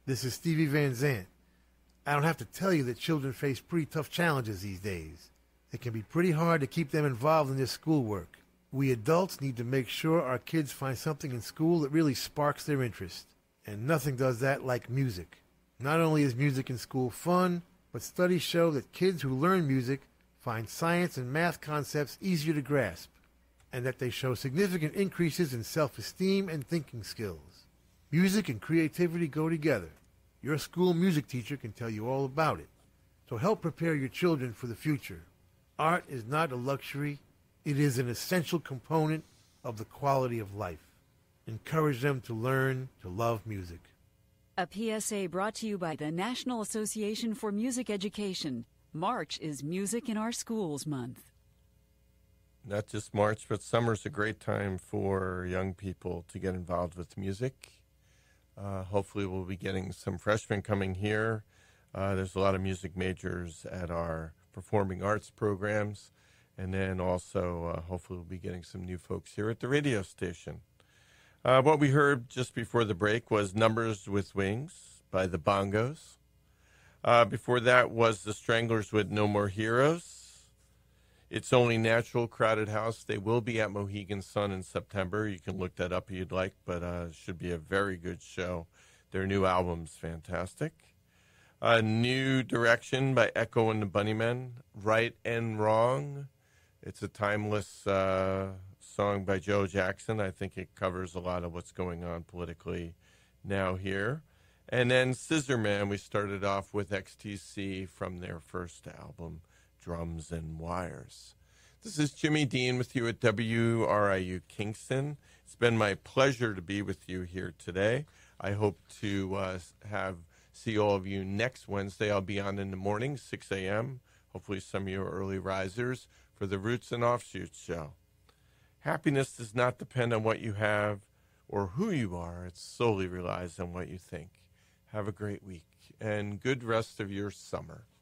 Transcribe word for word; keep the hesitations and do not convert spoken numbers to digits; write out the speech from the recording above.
This is Stevie Van Zandt. I don't have to tell you that children face pretty tough challenges these days. It can be pretty hard to keep them involved in their schoolwork. We adults need to make sure our kids find something in school that really sparks their interest. And nothing does that like music. Not only is music in school fun, but studies show that kids who learn music find science and math concepts easier to grasp, and that they show significant increases in self-esteem and thinking skills. Music and creativity go together. Your school music teacher can tell you all about it. So help prepare your children for the future. Art is not a luxury. It is an essential component of the quality of life. Encourage them to learn to love music. A P S A brought to you by the National Association for Music Education. March is Music in Our Schools Month. Not just March, but summer's a great time for young people to get involved with music. Uh, hopefully we'll be getting some freshmen coming here. Uh, there's a lot of music majors at our performing arts programs. And then also, uh, hopefully we'll be getting some new folks here at the radio station. Uh, what we heard just before the break was Numbers with Wings by the Bongos. Uh, before that was the Stranglers with No More Heroes. It's Only Natural, Crowded House. They will be at Mohegan Sun in September. You can look that up if you'd like, but uh, it should be a very good show. Their new album's fantastic. Uh, New Direction by Echo and the Bunnymen. Right and Wrong. It's a timeless uh, song by Joe Jackson. I think it covers a lot of what's going on politically now here. And then Scissor Man, we started off with X T C from their first album, Drums and Wires. This is Jimmy Dean with you at W R I U Kingston. It's been my pleasure to be with you here today. I hope to uh, have see all of you next Wednesday. I'll be on in the morning, six a.m. Hopefully some of you are early risers for the Roots and Offshoots show. Happiness does not depend on what you have or who you are. It solely relies on what you think. Have a great week and good rest of your summer.